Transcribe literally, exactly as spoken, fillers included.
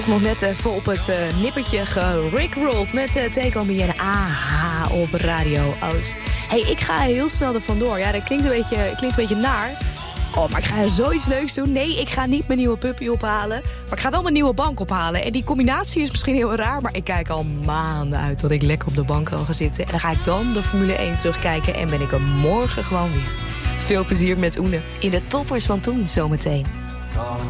Nog net even op het uh, nippertje gerickrolled met uh, Take On Me en A H op Radio Oost. Hey, ik ga heel snel er vandoor. Ja, dat klinkt een beetje, klinkt een beetje naar. Oh, maar ik ga zoiets leuks doen. Nee, ik ga niet mijn nieuwe puppy ophalen. Maar ik ga wel mijn nieuwe bank ophalen. En die combinatie is misschien heel raar, maar ik kijk al maanden uit dat ik lekker op de bank kan gaan zitten. En dan ga ik dan de Formule één terugkijken en ben ik er morgen gewoon weer. Veel plezier met Oene in de toppers van toen zometeen.